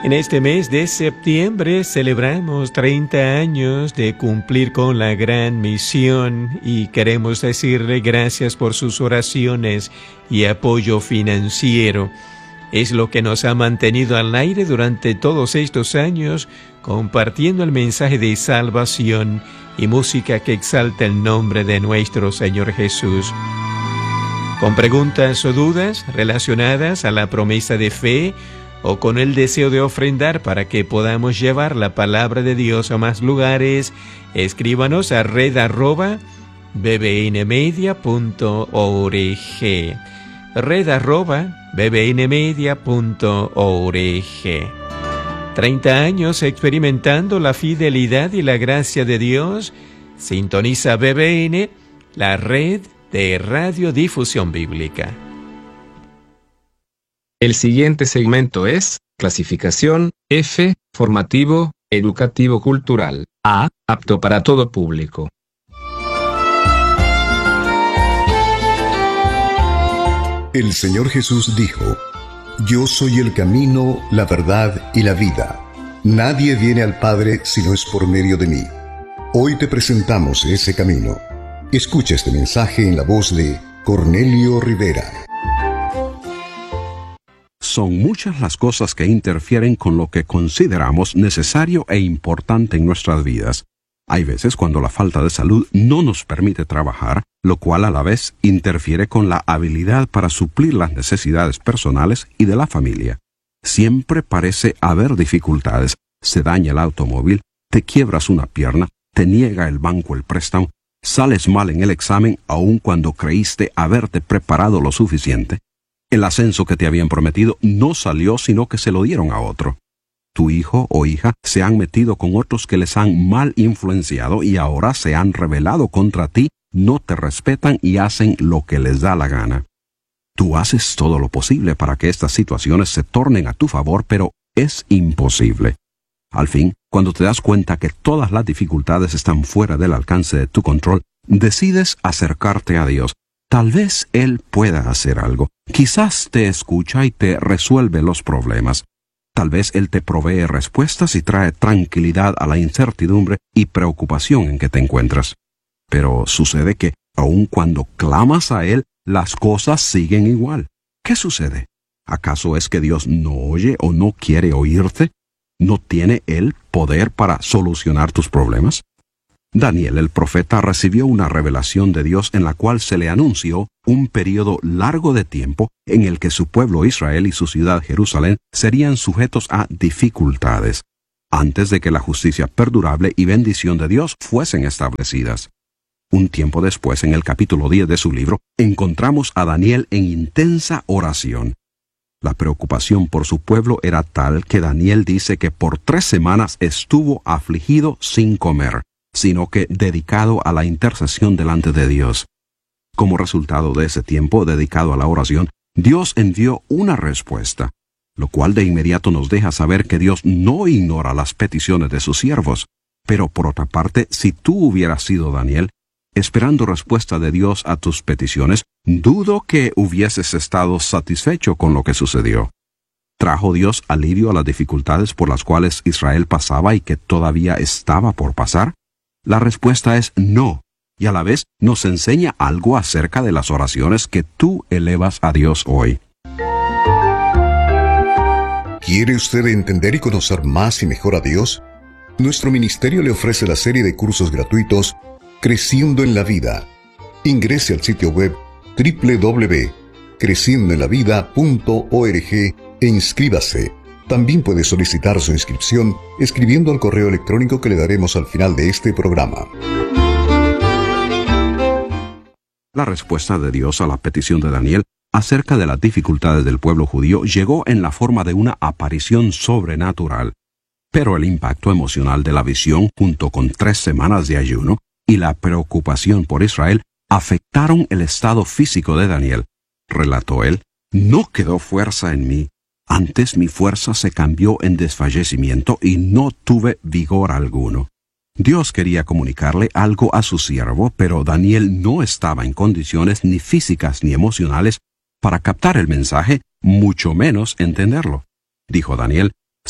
En este mes de septiembre celebramos 30 años de cumplir con la gran misión y queremos decirle gracias por sus oraciones y apoyo financiero. Es lo que nos ha mantenido al aire durante todos estos años, compartiendo el mensaje de salvación y música que exalta el nombre de nuestro Señor Jesús. Con preguntas o dudas relacionadas a la promesa de fe, o con el deseo de ofrendar para que podamos llevar la palabra de Dios a más lugares, escríbanos a red@bbnmedia.org. red@bbnmedia.org. 30 años experimentando la fidelidad y la gracia de Dios. Sintoniza BBN, la red de radiodifusión bíblica. El siguiente segmento es clasificación F, formativo, educativo cultural. A, apto para todo público. El Señor Jesús dijo: Yo soy el camino, la verdad y la vida. Nadie viene al Padre si no es por medio de mí. Hoy te presentamos ese camino. Escucha este mensaje en la voz de Cornelio Rivera. Son muchas las cosas que interfieren con lo que consideramos necesario e importante en nuestras vidas. Hay veces cuando la falta de salud no nos permite trabajar, lo cual a la vez interfiere con la habilidad para suplir las necesidades personales y de la familia. Siempre parece haber dificultades. Se daña el automóvil, te quiebras una pierna, te niega el banco el préstamo, sales mal en el examen aun cuando creíste haberte preparado lo suficiente. El ascenso que te habían prometido no salió, sino que se lo dieron a otro. Tu hijo o hija se han metido con otros que les han mal influenciado y ahora se han rebelado contra ti, no te respetan y hacen lo que les da la gana. Tú haces todo lo posible para que estas situaciones se tornen a tu favor, pero es imposible. Al fin, cuando te das cuenta que todas las dificultades están fuera del alcance de tu control, decides acercarte a Dios. Tal vez Él pueda hacer algo. Quizás te escucha y te resuelve los problemas. Tal vez Él te provee respuestas y trae tranquilidad a la incertidumbre y preocupación en que te encuentras. Pero sucede que, aun cuando clamas a Él, las cosas siguen igual. ¿Qué sucede? ¿Acaso es que Dios no oye o no quiere oírte? ¿No tiene Él poder para solucionar tus problemas? Daniel el profeta recibió una revelación de Dios en la cual se le anunció un período largo de tiempo en el que su pueblo Israel y su ciudad Jerusalén serían sujetos a dificultades, antes de que la justicia perdurable y bendición de Dios fuesen establecidas. Un tiempo después, en el capítulo 10 de su libro, encontramos a Daniel en intensa oración. La preocupación por su pueblo era tal que Daniel dice que por 3 semanas estuvo afligido sin comer, sino que dedicado a la intercesión delante de Dios. Como resultado de ese tiempo dedicado a la oración, Dios envió una respuesta, lo cual de inmediato nos deja saber que Dios no ignora las peticiones de sus siervos. Pero por otra parte, si tú hubieras sido Daniel, esperando respuesta de Dios a tus peticiones, dudo que hubieses estado satisfecho con lo que sucedió. ¿Trajo Dios alivio a las dificultades por las cuales Israel pasaba y que todavía estaba por pasar? La respuesta es no, y a la vez nos enseña algo acerca de las oraciones que tú elevas a Dios hoy. ¿Quiere usted entender y conocer más y mejor a Dios? Nuestro ministerio le ofrece la serie de cursos gratuitos Creciendo en la Vida. Ingrese al sitio web www.creciendoenlavida.org e inscríbase. También puede solicitar su inscripción escribiendo al correo electrónico que le daremos al final de este programa. La respuesta de Dios a la petición de Daniel acerca de las dificultades del pueblo judío llegó en la forma de una aparición sobrenatural. Pero el impacto emocional de la visión, junto con 3 semanas de ayuno, y la preocupación por Israel, afectaron el estado físico de Daniel. Relató él: no quedó fuerza en mí. Antes mi fuerza se cambió en desfallecimiento y no tuve vigor alguno. Dios quería comunicarle algo a su siervo, pero Daniel no estaba en condiciones ni físicas ni emocionales para captar el mensaje, mucho menos entenderlo. Dijo Daniel: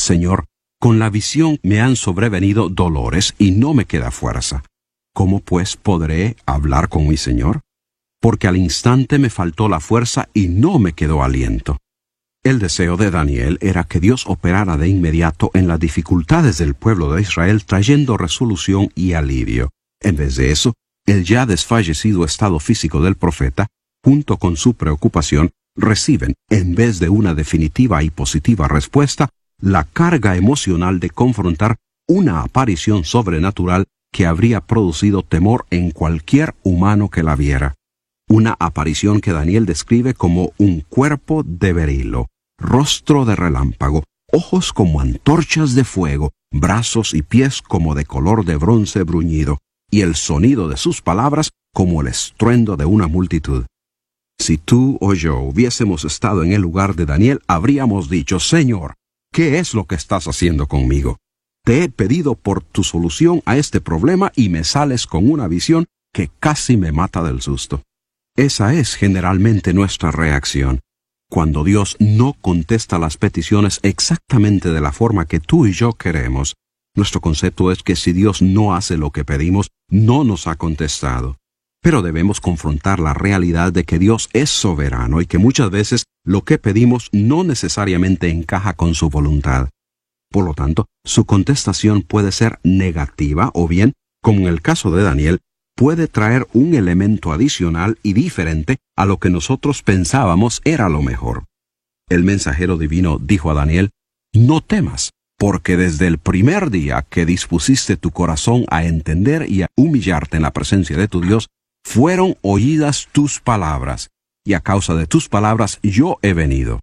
Señor, con la visión me han sobrevenido dolores y no me queda fuerza. ¿Cómo pues podré hablar con mi Señor? Porque al instante me faltó la fuerza y no me quedó aliento. El deseo de Daniel era que Dios operara de inmediato en las dificultades del pueblo de Israel, trayendo resolución y alivio. En vez de eso, el ya desfallecido estado físico del profeta, junto con su preocupación, reciben, en vez de una definitiva y positiva respuesta, la carga emocional de confrontar una aparición sobrenatural que habría producido temor en cualquier humano que la viera. Una aparición que Daniel describe como un cuerpo de berilo, rostro de relámpago, ojos como antorchas de fuego, brazos y pies como de color de bronce bruñido, y el sonido de sus palabras como el estruendo de una multitud. Si tú o yo hubiésemos estado en el lugar de Daniel, habríamos dicho: Señor, ¿qué es lo que estás haciendo conmigo? Te he pedido por tu solución a este problema y me sales con una visión que casi me mata del susto. Esa es generalmente nuestra reacción. Cuando Dios no contesta las peticiones exactamente de la forma que tú y yo queremos, nuestro concepto es que si Dios no hace lo que pedimos, no nos ha contestado. Pero debemos confrontar la realidad de que Dios es soberano y que muchas veces lo que pedimos no necesariamente encaja con su voluntad. Por lo tanto, su contestación puede ser negativa o bien, como en el caso de Daniel, puede traer un elemento adicional y diferente a lo que nosotros pensábamos era lo mejor. El mensajero divino dijo a Daniel: no temas, porque desde el primer día que dispusiste tu corazón a entender y a humillarte en la presencia de tu Dios, fueron oídas tus palabras, y a causa de tus palabras yo he venido.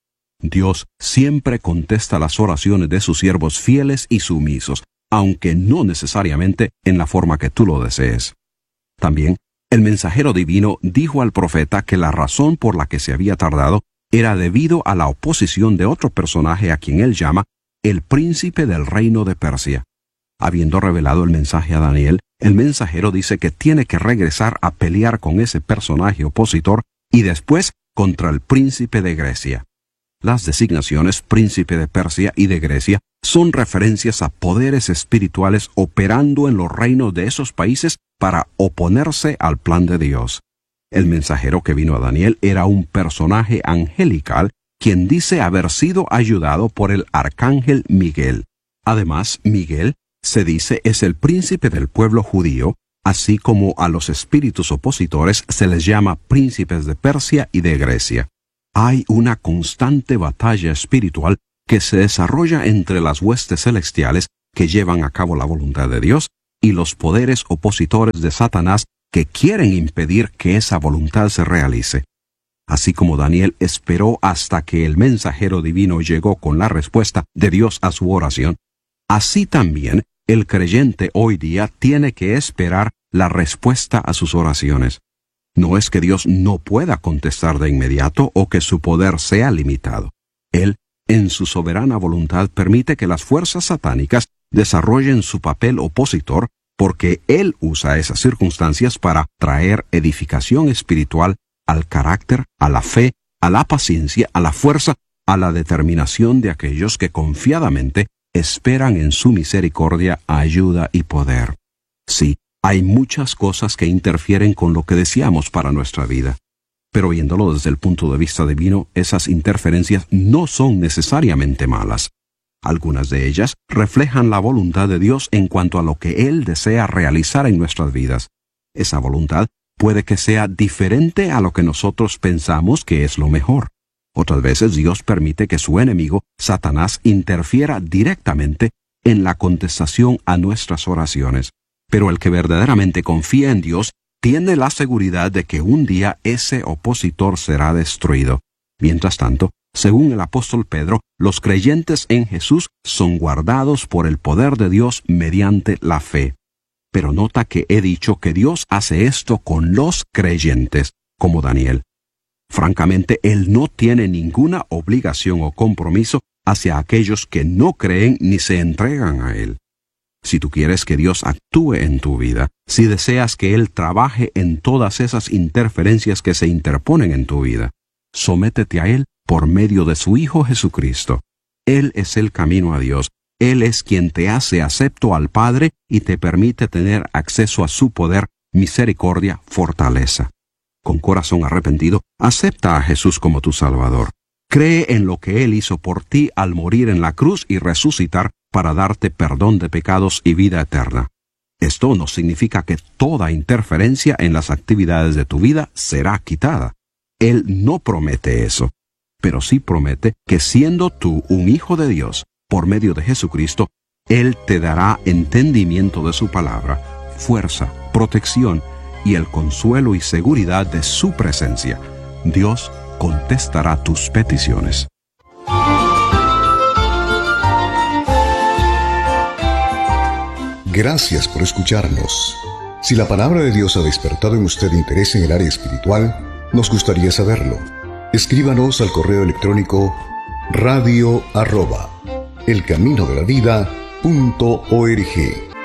Dios siempre contesta las oraciones de sus siervos fieles y sumisos, aunque no necesariamente en la forma que tú lo desees. También, el mensajero divino dijo al profeta que la razón por la que se había tardado era debido a la oposición de otro personaje a quien él llama el príncipe del reino de Persia. Habiendo revelado el mensaje a Daniel, el mensajero dice que tiene que regresar a pelear con ese personaje opositor y después contra el príncipe de Grecia. Las designaciones príncipe de Persia y de Grecia son referencias a poderes espirituales operando en los reinos de esos países para oponerse al plan de Dios. El mensajero que vino a Daniel era un personaje angelical quien dice haber sido ayudado por el arcángel Miguel. Además, Miguel, se dice, es el príncipe del pueblo judío, así como a los espíritus opositores se les llama príncipes de Persia y de Grecia. Hay una constante batalla espiritual que se desarrolla entre las huestes celestiales que llevan a cabo la voluntad de Dios y los poderes opositores de Satanás que quieren impedir que esa voluntad se realice. Así como Daniel esperó hasta que el mensajero divino llegó con la respuesta de Dios a su oración, así también el creyente hoy día tiene que esperar la respuesta a sus oraciones. No es que Dios no pueda contestar de inmediato o que su poder sea limitado. Él, en su soberana voluntad, permite que las fuerzas satánicas desarrollen su papel opositor porque Él usa esas circunstancias para traer edificación espiritual al carácter, a la fe, a la paciencia, a la fuerza, a la determinación de aquellos que confiadamente esperan en su misericordia, ayuda y poder. Sí, hay muchas cosas que interfieren con lo que deseamos para nuestra vida. Pero viéndolo desde el punto de vista divino, esas interferencias no son necesariamente malas. Algunas de ellas reflejan la voluntad de Dios en cuanto a lo que Él desea realizar en nuestras vidas. Esa voluntad puede que sea diferente a lo que nosotros pensamos que es lo mejor. Otras veces Dios permite que su enemigo, Satanás, interfiera directamente en la contestación a nuestras oraciones. Pero el que verdaderamente confía en Dios tiene la seguridad de que un día ese opositor será destruido. Mientras tanto, según el apóstol Pedro, los creyentes en Jesús son guardados por el poder de Dios mediante la fe. Pero nota que he dicho que Dios hace esto con los creyentes, como Daniel. Francamente, Él no tiene ninguna obligación o compromiso hacia aquellos que no creen ni se entregan a Él. Si tú quieres que Dios actúe en tu vida, si deseas que Él trabaje en todas esas interferencias que se interponen en tu vida, sométete a Él por medio de su Hijo Jesucristo. Él es el camino a Dios. Él es quien te hace acepto al Padre y te permite tener acceso a su poder, misericordia, fortaleza. Con corazón arrepentido, acepta a Jesús como tu Salvador. Cree en lo que Él hizo por ti al morir en la cruz y resucitar para darte perdón de pecados y vida eterna. Esto no significa que toda interferencia en las actividades de tu vida será quitada. Él no promete eso, pero sí promete que siendo tú un hijo de Dios, por medio de Jesucristo, Él te dará entendimiento de su palabra, fuerza, protección y el consuelo y seguridad de su presencia. Dios contestará tus peticiones. Gracias por escucharnos. Si la palabra de Dios ha despertado en usted interés en el área espiritual, nos gustaría saberlo. Escríbanos al correo electrónico radio@elcaminodelavida.org.